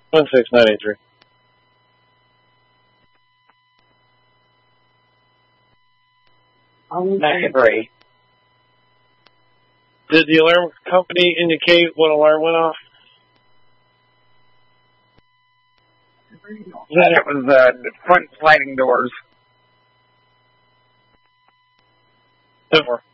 16983. -3. Did the alarm company indicate what alarm went off? That it was front sliding doors. 10-4.